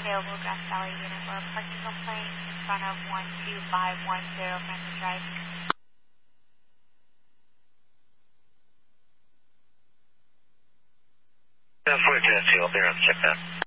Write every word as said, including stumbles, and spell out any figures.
available Grass Valley unit for a parking complaint in front of one two five one zero Francis Drive. ten four two, I'll be around to check that.